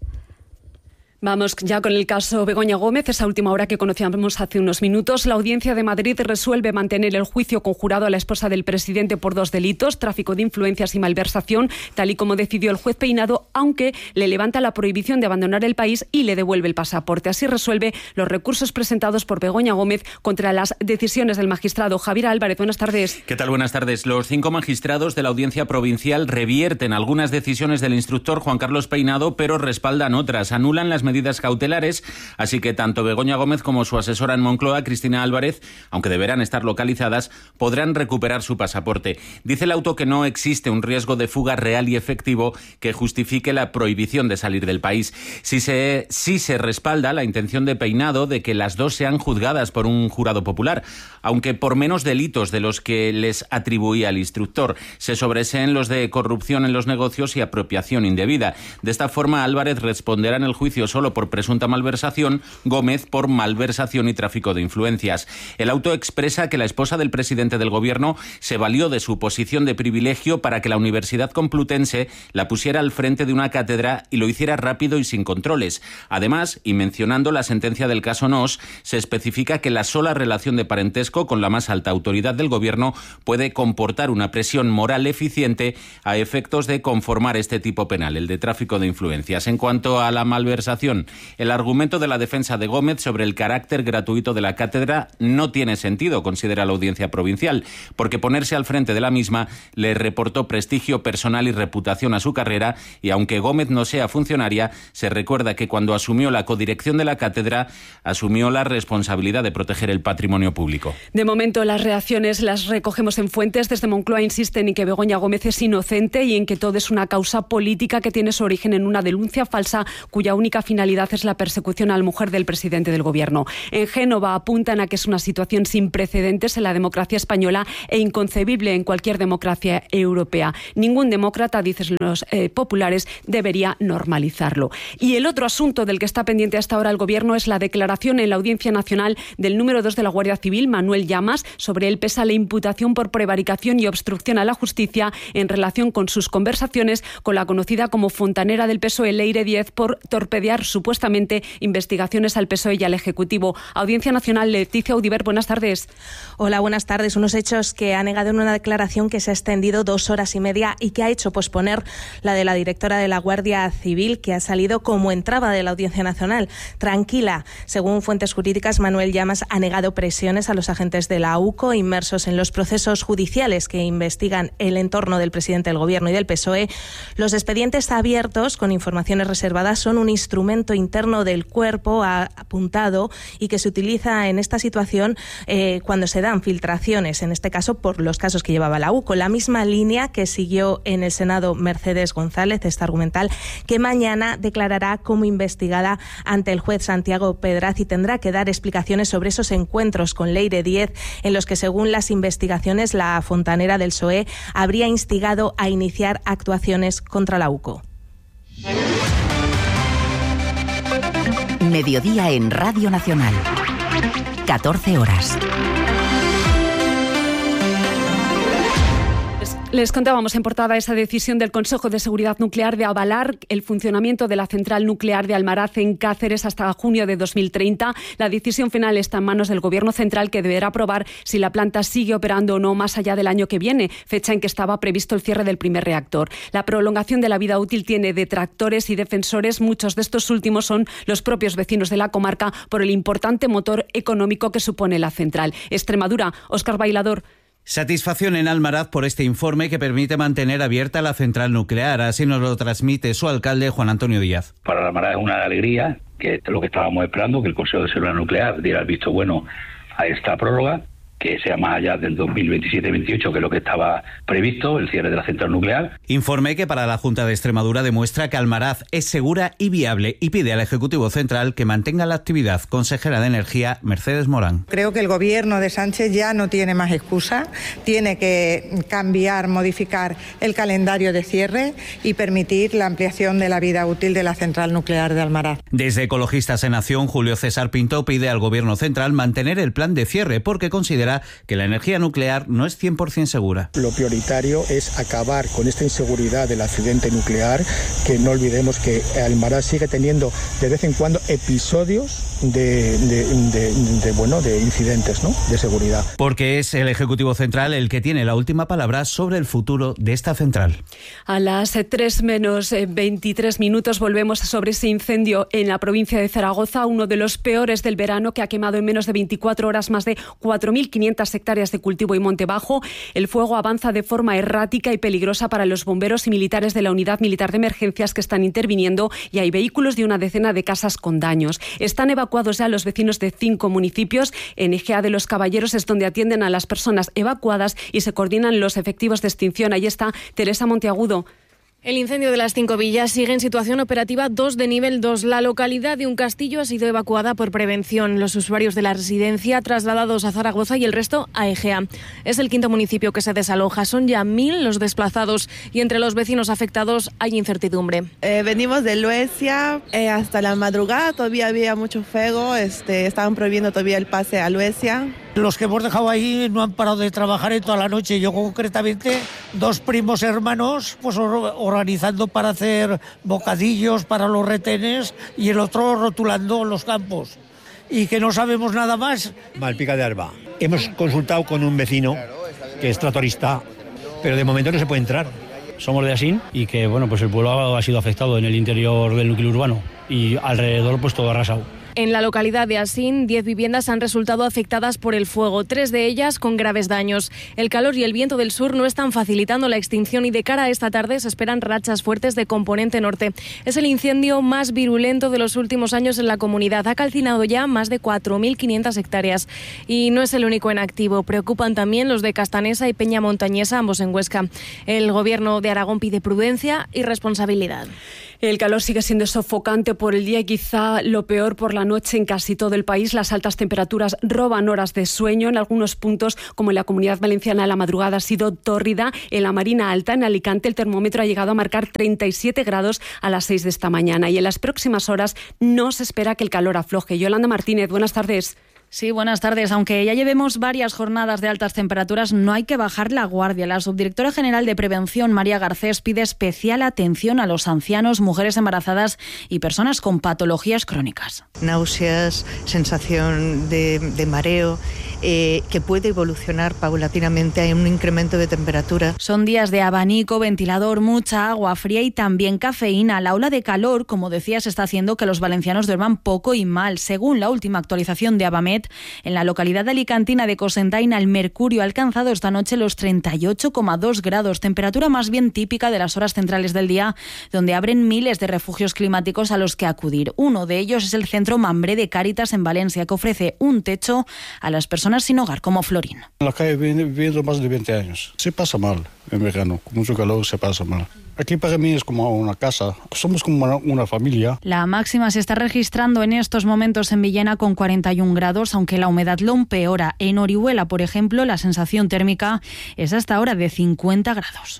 Vamos ya con el caso Begoña Gómez, esa última hora que conocíamos hace unos minutos. La Audiencia de Madrid resuelve mantener el juicio conjurado a la esposa del presidente por dos delitos, tráfico de influencias y malversación, tal y como decidió el juez Peinado, aunque le levanta la prohibición de abandonar el país y le devuelve el pasaporte. Así resuelve los recursos presentados por Begoña Gómez contra las decisiones del magistrado. Javier Álvarez, buenas tardes. ¿Qué tal? Buenas tardes. Los cinco magistrados de la Audiencia Provincial revierten algunas decisiones del instructor Juan Carlos Peinado, pero respaldan otras. Anulan las medidas cautelares, así que tanto Begoña Gómez como su asesora en Moncloa, Cristina Álvarez, aunque deberán estar localizadas, podrán recuperar su pasaporte. Dice el auto que no existe un riesgo de fuga real y efectivo que justifique la prohibición de salir del país. Si se, si se respalda la intención de Peinado de que las dos sean juzgadas por un jurado popular, aunque por menos delitos de los que les atribuía el instructor. Se sobreseen los de corrupción en los negocios y apropiación indebida. De esta forma, Álvarez responderá en el juicio solo por presunta malversación, Gómez por malversación y tráfico de influencias. El auto expresa que la esposa del presidente del gobierno se valió de su posición de privilegio para que la Universidad Complutense la pusiera al frente de una cátedra y lo hiciera rápido y sin controles. Además, y mencionando la sentencia del caso Nos, se especifica que la sola relación de parentesco con la más alta autoridad del gobierno puede comportar una presión moral eficiente a efectos de conformar este tipo penal, el de tráfico de influencias. En cuanto a la malversación, el argumento de la defensa de Gómez sobre el carácter gratuito de la cátedra no tiene sentido, considera la Audiencia Provincial, porque ponerse al frente de la misma le reportó prestigio personal y reputación a su carrera, y aunque Gómez no sea funcionaria, se recuerda que cuando asumió la codirección de la cátedra, asumió la responsabilidad de proteger el patrimonio público. De momento, las reacciones las recogemos en fuentes. Desde Moncloa insisten en que Begoña Gómez es inocente y en que todo es una causa política que tiene su origen en una denuncia falsa cuya única finalidad es la persecución a la mujer del presidente del gobierno. En Génova apuntan a que es una situación sin precedentes en la democracia española e inconcebible en cualquier democracia europea. Ningún demócrata, dicen los eh, populares, debería normalizarlo. Y el otro asunto del que está pendiente hasta ahora el gobierno es la declaración en la Audiencia Nacional del número dos de la Guardia Civil, Manuel Llamas. Sobre él pesa la imputación por prevaricación y obstrucción a la justicia en relación con sus conversaciones con la conocida como fontanera del P S O E, Leire Díez, por torpedear supuestamente investigaciones al P S O E y al Ejecutivo. Audiencia Nacional, Leticia Audiver, buenas tardes. Hola, buenas tardes. Unos hechos que ha negado en una declaración que se ha extendido dos horas y media y que ha hecho posponer la de la directora de la Guardia Civil, que ha salido como entraba de la Audiencia Nacional, tranquila. Según fuentes jurídicas, Manuel Llamas ha negado presiones a los agentes de la U C O inmersos en los procesos judiciales que investigan el entorno del presidente del Gobierno y del P S O E. Los expedientes abiertos con informaciones reservadas son un instrumento reglamento interno del cuerpo ha apuntado y que se utiliza en esta situación eh, cuando se dan filtraciones, en este caso por los casos que llevaba la U, con la misma línea que siguió en el Senado Mercedes González, esta argumental, que mañana declarará como investigada ante el juez Santiago Pedraz y tendrá que dar explicaciones sobre esos encuentros con Leire Díez en los que, según las investigaciones, la fontanera del P S O E habría instigado a iniciar actuaciones contra la UCO. Mediodía en Radio Nacional. catorce horas. Les contábamos en portada esa decisión del Consejo de Seguridad Nuclear de avalar el funcionamiento de la central nuclear de Almaraz en Cáceres hasta junio de dos mil treinta. La decisión final está en manos del Gobierno central, que deberá aprobar si la planta sigue operando o no más allá del año que viene, fecha en que estaba previsto el cierre del primer reactor. La prolongación de la vida útil tiene detractores y defensores. Muchos de estos últimos son los propios vecinos de la comarca por el importante motor económico que supone la central. Extremadura, Óscar Bailador. Satisfacción en Almaraz por este informe que permite mantener abierta la central nuclear. Así nos lo transmite su alcalde, Juan Antonio Díaz. Para Almaraz es una alegría, que es lo que estábamos esperando, que el Consejo de Seguridad Nuclear diera el visto bueno a esta prórroga, que sea más allá del dos mil veintisiete veintiocho, que es lo que estaba previsto, el cierre de la central nuclear. Informe que para la Junta de Extremadura demuestra que Almaraz es segura y viable y pide al Ejecutivo Central que mantenga la actividad. Consejera de Energía, Mercedes Morán. Creo que el Gobierno de Sánchez ya no tiene más excusa, tiene que cambiar, modificar el calendario de cierre y permitir la ampliación de la vida útil de la central nuclear de Almaraz. Desde Ecologistas en Acción, Julio César Pinto pide al Gobierno Central mantener el plan de cierre porque considera que la energía nuclear no es cien por ciento segura. Lo prioritario es acabar con esta inseguridad del accidente nuclear, que no olvidemos que Almaraz sigue teniendo de vez en cuando episodios de, de, de, de, bueno, de incidentes, ¿no?, de seguridad. Porque es el Ejecutivo Central el que tiene la última palabra sobre el futuro de esta central. A las tres menos veintitrés minutos volvemos sobre ese incendio en la provincia de Zaragoza, uno de los peores del verano, que ha quemado en menos de veinticuatro horas más de cuatro mil quinientas hectáreas de cultivo y monte bajo. El fuego avanza de forma errática y peligrosa para los bomberos y militares de la Unidad Militar de Emergencias que están interviniendo, y hay vehículos de una decena de casas con daños. Están evacuados ya los vecinos de cinco municipios. En Egea de los Caballeros es donde atienden a las personas evacuadas y se coordinan los efectivos de extinción. Ahí está Teresa Monteagudo. El incendio de las Cinco Villas sigue en situación operativa dos de nivel dos. La localidad de Un Castillo ha sido evacuada por prevención. Los usuarios de la residencia trasladados a Zaragoza y el resto a Egea. Es el quinto municipio que se desaloja. Son ya mil los desplazados y entre los vecinos afectados hay incertidumbre. Eh, venimos de Luesia eh, hasta la madrugada. Todavía había mucho fuego. Este, estaban prohibiendo todavía el pase a Luesia. Los que hemos dejado ahí no han parado de trabajar en toda la noche. Yo concretamente, dos primos hermanos, pues organizando para hacer bocadillos para los retenes y el otro rotulando los campos. Y que no sabemos nada más. Malpica de Alba. Hemos consultado con un vecino que es tractorista, pero de momento no se puede entrar. Somos de Asín y que, bueno, pues el pueblo ha sido afectado en el interior del núcleo urbano y alrededor pues todo arrasado. En la localidad de Asín, diez viviendas han resultado afectadas por el fuego, tres de ellas con graves daños. El calor y el viento del sur no están facilitando la extinción y de cara a esta tarde se esperan rachas fuertes de componente norte. Es el incendio más virulento de los últimos años en la comunidad. Ha calcinado ya más de cuatro mil quinientas hectáreas. Y no es el único en activo. Preocupan también los de Castanesa y Peña Montañesa, ambos en Huesca. El Gobierno de Aragón pide prudencia y responsabilidad. El calor sigue siendo sofocante por el día y quizá lo peor por la noche en casi todo el país. Las altas temperaturas roban horas de sueño. En algunos puntos, como en la Comunidad Valenciana, la madrugada ha sido tórrida. En la Marina Alta, en Alicante, el termómetro ha llegado a marcar treinta y siete grados a las seis de esta mañana. Y en las próximas horas no se espera que el calor afloje. Yolanda Martínez, buenas tardes. Sí, buenas tardes. Aunque ya llevemos varias jornadas de altas temperaturas, no hay que bajar la guardia. La subdirectora general de Prevención, María Garcés, pide especial atención a los ancianos, mujeres embarazadas y personas con patologías crónicas. Náuseas, sensación de, de mareo, eh, que puede evolucionar paulatinamente a un incremento de temperatura. Son días de abanico, ventilador, mucha agua fría y también cafeína. La ola de calor, como decías, está haciendo que los valencianos duerman poco y mal. Según la última actualización de Abamed, Canet. En la localidad alicantina de Cocentaina, el mercurio ha alcanzado esta noche los treinta y ocho coma dos grados, temperatura más bien típica de las horas centrales del día, donde abren miles de refugios climáticos a los que acudir. Uno de ellos es el Centro Mambré de Cáritas en Valencia, que ofrece un techo a las personas sin hogar, como Florín. En la calle viviendo más de veinte años. Se pasa mal en verano, con mucho calor se pasa mal. Aquí para mí es como una casa, somos como una, una familia. La máxima se está registrando en estos momentos en Villena con cuarenta y un grados, aunque la humedad lo empeora. En Orihuela, por ejemplo, la sensación térmica es hasta ahora de cincuenta grados.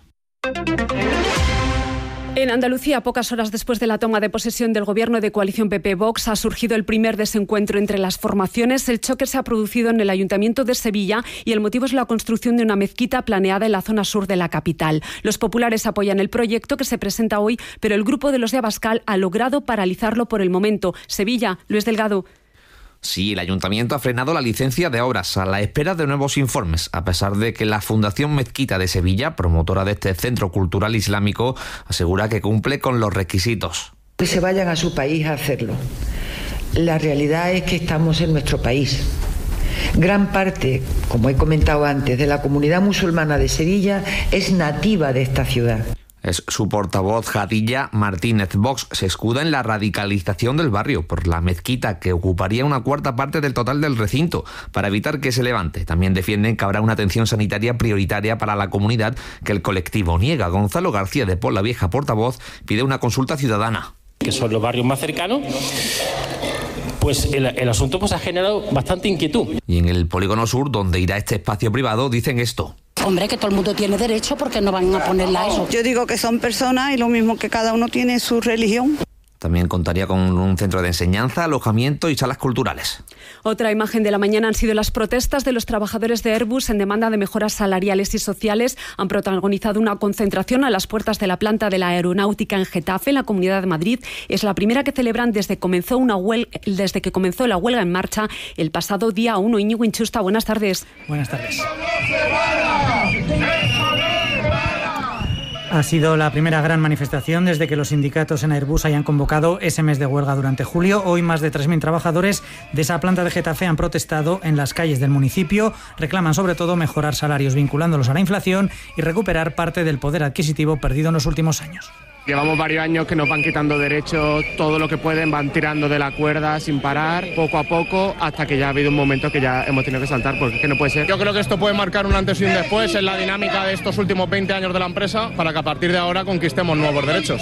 En Andalucía, pocas horas después de la toma de posesión del gobierno de coalición P P-Vox, ha surgido el primer desencuentro entre las formaciones. El choque se ha producido en el Ayuntamiento de Sevilla y el motivo es la construcción de una mezquita planeada en la zona sur de la capital. Los populares apoyan el proyecto que se presenta hoy, pero el grupo de los de Abascal ha logrado paralizarlo por el momento. Sevilla, Luis Delgado. Sí, el Ayuntamiento ha frenado la licencia de obras a la espera de nuevos informes, a pesar de que la Fundación Mezquita de Sevilla, promotora de este centro cultural islámico, asegura que cumple con los requisitos. Que se vayan a su país a hacerlo. La realidad es que estamos en nuestro país. Gran parte, como he comentado antes, de la comunidad musulmana de Sevilla es nativa de esta ciudad. Es su portavoz, Jadilla Martínez. Vox se escuda en la radicalización del barrio por la mezquita, que ocuparía una cuarta parte del total del recinto, para evitar que se levante. También defienden que habrá una atención sanitaria prioritaria para la comunidad, que el colectivo niega. Gonzalo García de Pola Vieja, portavoz, pide una consulta ciudadana. Que son los barrios más cercanos. Pues el, el asunto pues ha generado bastante inquietud. Y en el polígono sur, donde irá este espacio privado, dicen esto. Hombre, que todo el mundo tiene derecho, porque no van a ponerla a eso. Yo digo que son personas y lo mismo que cada uno tiene su religión. También contaría con un centro de enseñanza, alojamiento y salas culturales. Otra imagen de la mañana han sido las protestas de los trabajadores de Airbus en demanda de mejoras salariales y sociales. Han protagonizado una concentración a las puertas de la planta de la aeronáutica en Getafe, en la Comunidad de Madrid. Es la primera que celebran desde, comenzó una huelga, desde que comenzó la huelga en marcha el pasado día uno. Íñigo Inchusta, buenas tardes. Buenas tardes. Ha sido la primera gran manifestación desde que los sindicatos en Airbus hayan convocado ese mes de huelga durante julio. Hoy más de tres mil trabajadores de esa planta de Getafe han protestado en las calles del municipio. Reclaman sobre todo mejorar salarios vinculándolos a la inflación y recuperar parte del poder adquisitivo perdido en los últimos años. Llevamos varios años que nos van quitando derechos, todo lo que pueden, van tirando de la cuerda sin parar, poco a poco, hasta que ya ha habido un momento que ya hemos tenido que saltar, porque es que no puede ser. Yo creo que esto puede marcar un antes y un después en la dinámica de estos últimos veinte años de la empresa, para que a partir de ahora conquistemos nuevos derechos.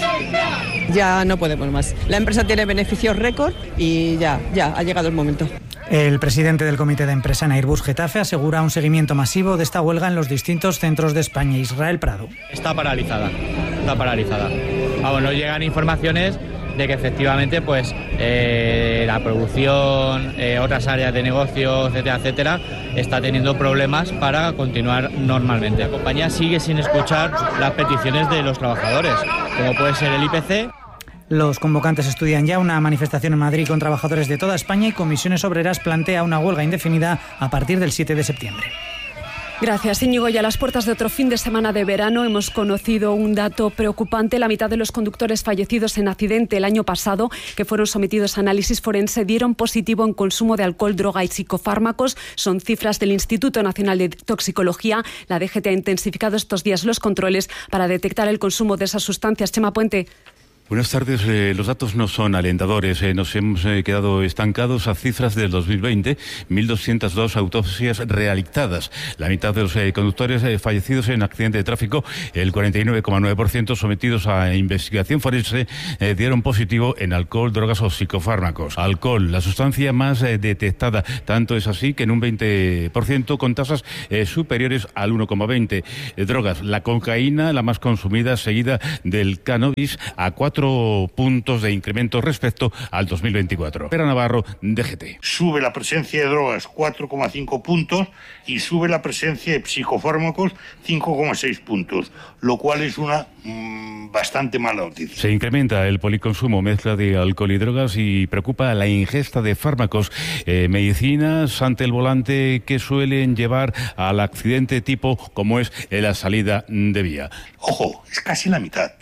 Ya no podemos más. La empresa tiene beneficios récord y ya, ya ha llegado el momento. El presidente del comité de empresa en Airbus Getafe asegura un seguimiento masivo de esta huelga en los distintos centros de España. Israel Prado. Está paralizada, está paralizada. Vamos, nos llegan informaciones de que efectivamente pues eh, la producción, eh, otras áreas de negocio, etcétera, etcétera, está teniendo problemas para continuar normalmente. La compañía sigue sin escuchar las peticiones de los trabajadores, como puede ser el I P C. Los convocantes estudian ya una manifestación en Madrid con trabajadores de toda España y Comisiones Obreras plantea una huelga indefinida a partir del siete de septiembre. Gracias, Íñigo. Y a las puertas de otro fin de semana de verano hemos conocido un dato preocupante. La mitad de los conductores fallecidos en accidente el año pasado, que fueron sometidos a análisis forense, dieron positivo en consumo de alcohol, droga y psicofármacos. Son cifras del Instituto Nacional de Toxicología. La D G T ha intensificado estos días los controles para detectar el consumo de esas sustancias. Chema Puente. Buenas tardes. Eh, los datos no son alentadores. Eh, nos hemos eh, quedado estancados a cifras del dos mil veinte. mil doscientas dos autopsias realizadas. La mitad de los eh, conductores eh, fallecidos en accidente de tráfico, el cuarenta y nueve coma nueve por ciento sometidos a investigación forense, eh, dieron positivo en alcohol, drogas o psicofármacos. Alcohol, la sustancia más eh, detectada. Tanto es así que en un veinte por ciento con tasas eh, superiores al uno coma veinte por ciento. Eh, drogas, la cocaína, la más consumida, seguida del cannabis, a cuatro puntos de incremento respecto al dos mil veinticuatro. Pera Navarro, D G T. Sube la presencia de drogas cuatro coma cinco puntos y sube la presencia de psicofármacos cinco coma seis puntos, lo cual es una mmm, bastante mala noticia. Se incrementa el policonsumo, mezcla de alcohol y drogas, y preocupa la ingesta de fármacos, eh, medicinas ante el volante, que suelen llevar al accidente tipo como es la salida de vía. Ojo, es casi la mitad.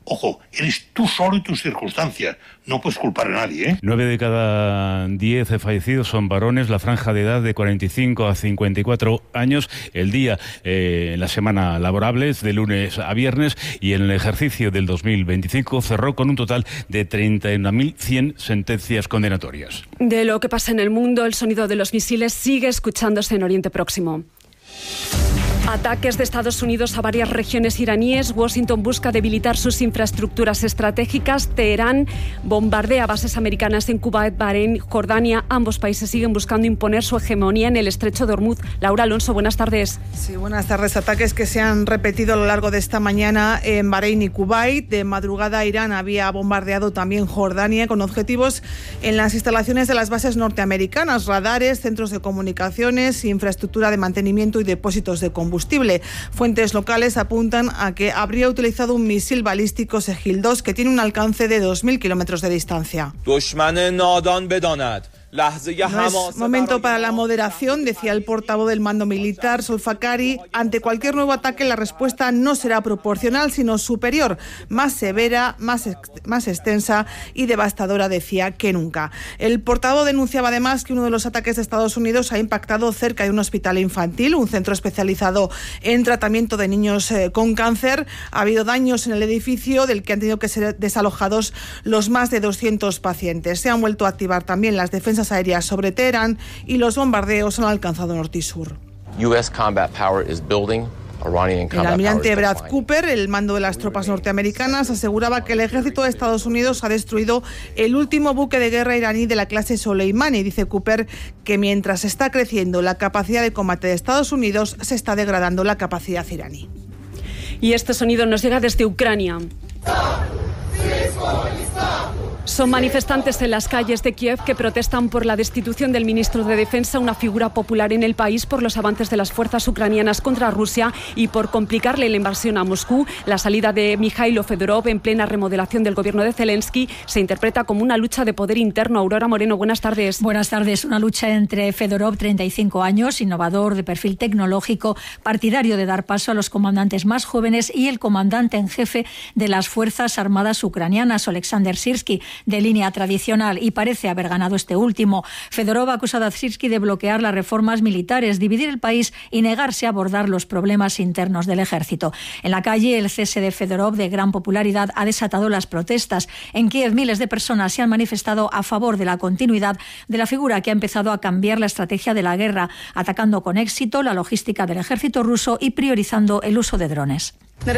Ojo, eres tú solo y tus circunstancias. No puedes culpar a nadie, ¿eh? Nueve de cada diez fallecidos son varones, la franja de edad de cuarenta y cinco a cincuenta y cuatro años, el día en eh, la semana laborable es de lunes a viernes, y en el ejercicio del dos mil veinticinco cerró con un total de treinta y una mil cien sentencias condenatorias. De lo que pasa en el mundo, el sonido de los misiles sigue escuchándose en Oriente Próximo. Ataques de Estados Unidos a varias regiones iraníes. Washington busca debilitar sus infraestructuras estratégicas. Teherán bombardea bases americanas en Kuwait, Bahrein, Jordania. Ambos países siguen buscando imponer su hegemonía en el estrecho de Hormuz. Laura Alonso, buenas tardes. Sí, buenas tardes. Ataques que se han repetido a lo largo de esta mañana en Bahrein y Kuwait. De madrugada, Irán había bombardeado también Jordania con objetivos en las instalaciones de las bases norteamericanas, radares, centros de comunicaciones, infraestructura de mantenimiento y depósitos de combustible. combustible. Fuentes locales apuntan a que habría utilizado un misil balístico Segil dos que tiene un alcance de dos mil kilómetros de distancia. No es momento para la moderación, decía el portavoz del mando militar, Solfakari. Ante cualquier nuevo ataque, la respuesta no será proporcional, sino superior, más severa, más, ex- más extensa y devastadora, decía, que nunca. El portavoz denunciaba además que uno de los ataques de Estados Unidos ha impactado cerca de un hospital infantil, un centro especializado en tratamiento de niños eh, con cáncer. Ha habido daños en el edificio, del que han tenido que ser desalojados los más de doscientos pacientes. Se han vuelto a activar también las defensas aéreas sobre Teherán y los bombardeos han alcanzado norte y sur. U S combat power is building. El almirante Brad Cooper, el mando de las tropas norteamericanas, aseguraba que el ejército de Estados Unidos ha destruido el último buque de guerra iraní de la clase Soleimani. Dice Cooper que mientras está creciendo la capacidad de combate de Estados Unidos, se está degradando la capacidad iraní. Y este sonido nos llega desde Ucrania. Son manifestantes en las calles de Kiev que protestan por la destitución del ministro de Defensa, una figura popular en el país, por los avances de las fuerzas ucranianas contra Rusia y por complicarle la invasión a Moscú. La salida de Mikhailo Fedorov en plena remodelación del gobierno de Zelensky se interpreta como una lucha de poder interno. Aurora Moreno, buenas tardes. Buenas tardes. Una lucha entre Fedorov, treinta y cinco años, innovador, de perfil tecnológico, partidario de dar paso a los comandantes más jóvenes, y el comandante en jefe de las Fuerzas Armadas ucranianas, Oleksandr Syrskyi, de línea tradicional, y parece haber ganado este último. Fedorov ha acusado a Syrskyi de bloquear las reformas militares, dividir el país y negarse a abordar los problemas internos del ejército. En la calle, el cese de Fedorov, de gran popularidad, ha desatado las protestas. En Kiev, miles de personas se han manifestado a favor de la continuidad de la figura que ha empezado a cambiar la estrategia de la guerra, atacando con éxito la logística del ejército ruso y priorizando el uso de drones.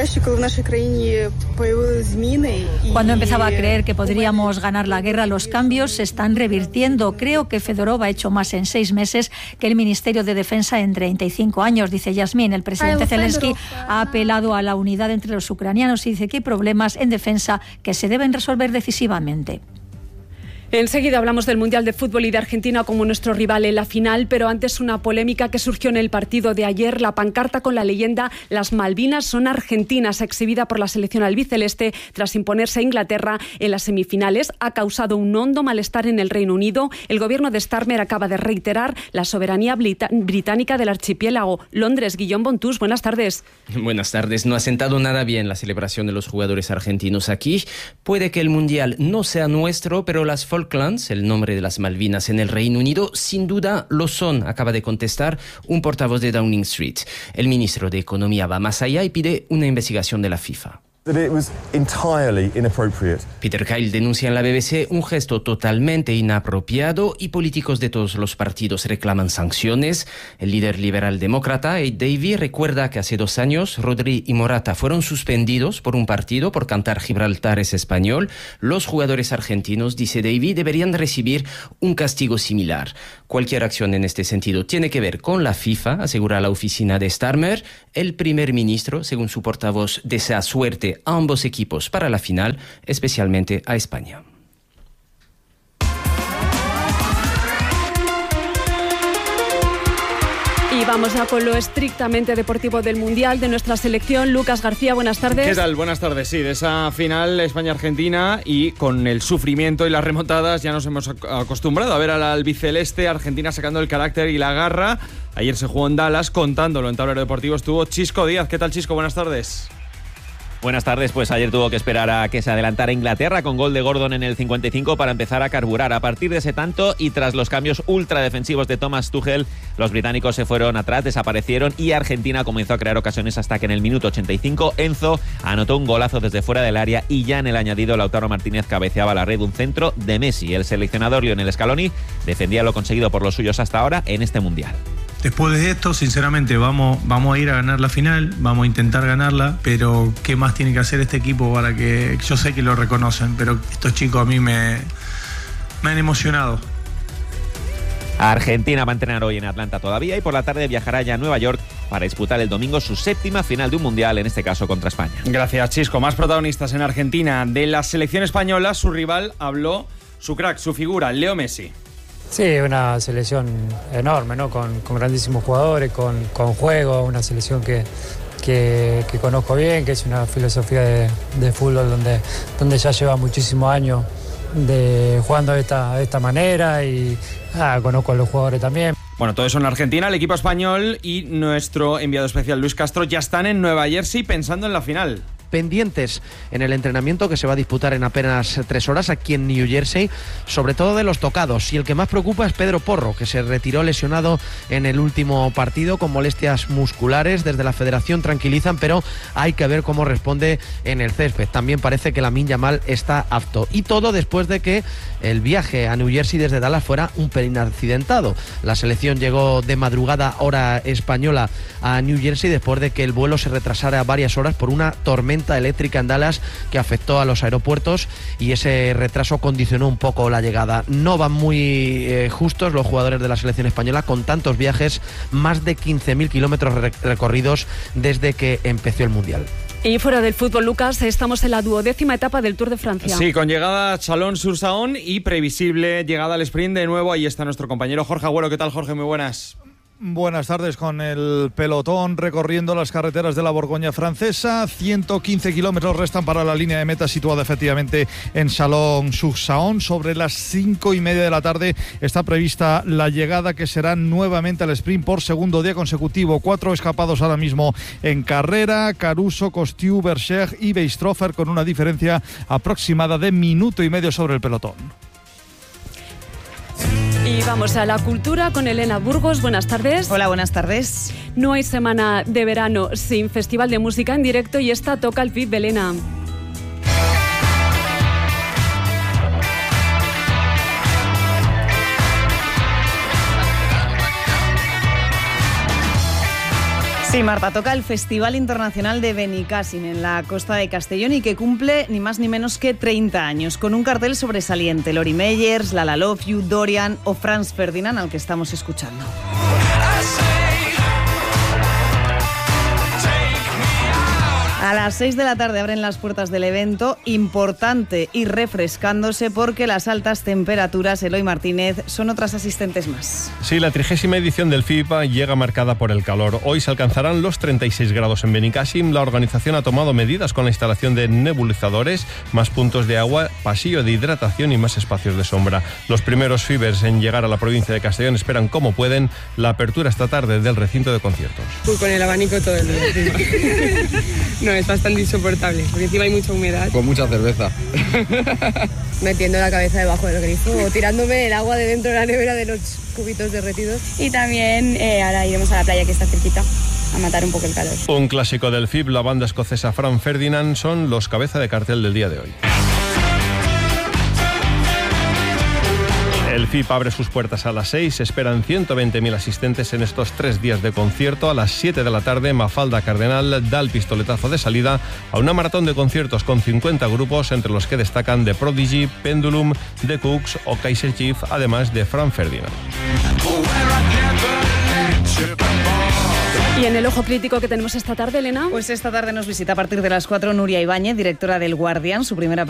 Cuando empezaba a creer que podríamos ganar la guerra, los cambios se están revirtiendo. Creo que Fedorov ha hecho más en seis meses que el Ministerio de Defensa en treinta y cinco años, dice Yasmin. El presidente Zelensky ha apelado a la unidad entre los ucranianos y dice que hay problemas en defensa que se deben resolver decisivamente. Enseguida hablamos del Mundial de Fútbol y de Argentina como nuestro rival en la final, pero antes una polémica que surgió en el partido de ayer. La pancarta con la leyenda "Las Malvinas son argentinas", exhibida por la selección albiceleste tras imponerse a Inglaterra en las semifinales, ha causado un hondo malestar en el Reino Unido. El gobierno de Starmer acaba de reiterar la soberanía brita- británica del archipiélago. Londres, Guillaume Bontus, buenas tardes. Buenas tardes. No ha sentado nada bien la celebración de los jugadores argentinos aquí. Puede que el Mundial no sea nuestro, pero las Falklands, el nombre de las Malvinas en el Reino Unido, sin duda lo son, acaba de contestar un portavoz de Downing Street. El ministro de Economía va más allá y pide una investigación de la FIFA. Peter Kyle denuncia en la B B C un gesto totalmente inapropiado y políticos de todos los partidos reclaman sanciones. El líder liberal demócrata, Ed Davey, recuerda que hace dos años Rodri y Morata fueron suspendidos por un partido por cantar Gibraltar es español. Los jugadores argentinos, dice Davey, deberían recibir un castigo similar. Cualquier acción en este sentido tiene que ver con la FIFA, asegura la oficina de Starmer. El primer ministro, según su portavoz, desea suerte a ambos equipos para la final, especialmente a España. Y vamos ya con lo estrictamente deportivo del Mundial de nuestra selección. Lucas García, buenas tardes. ¿Qué tal? Buenas tardes. Sí, de esa final España-Argentina, y con el sufrimiento y las remontadas ya nos hemos acostumbrado a ver al albiceleste. Argentina sacando el carácter y la garra. Ayer se jugó en Dallas, contándolo en Tablero Deportivo estuvo Chisco Díaz. ¿Qué tal, Chisco? Buenas tardes. Buenas tardes. Pues ayer tuvo que esperar a que se adelantara Inglaterra con gol de Gordon en el cincuenta y cinco para empezar a carburar. A partir de ese tanto y tras los cambios ultradefensivos de Thomas Tuchel, los británicos se fueron atrás, desaparecieron y Argentina comenzó a crear ocasiones hasta que en el minuto ochenta y cinco Enzo anotó un golazo desde fuera del área y ya en el añadido Lautaro Martínez cabeceaba la red, un centro de Messi. El seleccionador Lionel Scaloni defendía lo conseguido por los suyos hasta ahora en este Mundial. Después de esto, sinceramente, vamos, vamos a ir a ganar la final, vamos a intentar ganarla, pero ¿qué más tiene que hacer este equipo para que... Yo sé que lo reconocen, pero estos chicos a mí me, me han emocionado. Argentina va a entrenar hoy en Atlanta todavía y por la tarde viajará ya a Nueva York para disputar el domingo su séptima final de un Mundial, en este caso contra España. Gracias, Chisco. Más protagonistas en Argentina. De la selección española, su rival habló su crack, su figura, Leo Messi. Sí, una selección enorme, ¿no? Con, con grandísimos jugadores, con, con juego, una selección que, que, que conozco bien, que es una filosofía de, de fútbol donde, donde ya lleva muchísimos años de, jugando de esta, de esta manera y ah, conozco a los jugadores también. Bueno, todo eso en Argentina, el equipo español y nuestro enviado especial Luis Castro ya están en Nueva Jersey pensando en la final. Pendientes en el entrenamiento que se va a disputar en apenas tres horas aquí en New Jersey, sobre todo de los tocados, y el que más preocupa es Pedro Porro, que se retiró lesionado en el último partido con molestias musculares. Desde la federación tranquilizan, pero hay que ver cómo responde en el césped. También parece que Lamine Yamal está apto, y todo después de que el viaje a New Jersey desde Dallas fuera un pelín accidentado. La selección llegó de madrugada hora española a New Jersey después de que el vuelo se retrasara varias horas por una tormenta eléctrica en Dallas que afectó a los aeropuertos, y ese retraso condicionó un poco la llegada. No van muy eh, justos los jugadores de la selección española con tantos viajes, más de quince mil kilómetros re- recorridos desde que empezó el Mundial. Y fuera del fútbol, Lucas, estamos en la duodécima etapa del Tour de Francia. Sí, con llegada a Chalon-sur-Saône y previsible llegada al sprint de nuevo. Ahí está nuestro compañero Jorge Agüero. ¿Qué tal, Jorge? Muy buenas. Buenas tardes, con el pelotón recorriendo las carreteras de la Borgoña francesa. ciento quince kilómetros restan para la línea de meta situada efectivamente en Chalon-sur-Saône. Sobre las cinco y media de la tarde está prevista la llegada, que será nuevamente al sprint por segundo día consecutivo. Cuatro escapados ahora mismo en carrera: Caruso, Costiu, Berger y Beistroffer, con una diferencia aproximada de minuto y medio sobre el pelotón. Y vamos a la cultura con Elena Burgos. Buenas tardes. Hola, buenas tardes. No hay semana de verano sin festival de música en directo y esta toca el P I B, Elena. Sí, Marta, toca el Festival Internacional de Benicàssim en la costa de Castellón y que cumple ni más ni menos que treinta años, con un cartel sobresaliente: Lori Meyers, Lala Love You, Dorian o Franz Ferdinand, al que estamos escuchando. A las seis de la tarde abren las puertas del evento, importante y refrescándose porque las altas temperaturas, Eloy Martínez, son otras asistentes más. Sí, la trigésima edición del F I P A llega marcada por el calor. Hoy se alcanzarán los treinta y seis grados en Benicàssim. La organización ha tomado medidas con la instalación de nebulizadores, más puntos de agua, pasillo de hidratación y más espacios de sombra. Los primeros fibers en llegar a la provincia de Castellón esperan como pueden la apertura esta tarde del recinto de conciertos. Uy, con el abanico todo el día encima. No, es bastante insoportable, porque encima hay mucha humedad. Con mucha cerveza. Metiendo la cabeza debajo del grifo o tirándome el agua de dentro de la nevera de los cubitos derretidos. Y también eh, ahora iremos a la playa, que está cerquita, a matar un poco el calor. Un clásico del F I P, la banda escocesa Franz Ferdinand, son los cabeza de cartel del día de hoy. El F I P abre sus puertas a las seis, se esperan ciento veinte mil asistentes en estos tres días de concierto. A las siete de la tarde, Mafalda Cardenal da el pistoletazo de salida a una maratón de conciertos con cincuenta grupos, entre los que destacan The Prodigy, Pendulum, The Cooks o Kaiser Chief, además de Franz Ferdinand. Y en el ojo crítico que tenemos esta tarde, Elena. Pues esta tarde nos visita a partir de las cuatro Nuria Ibáñez, directora del Guardian, su primera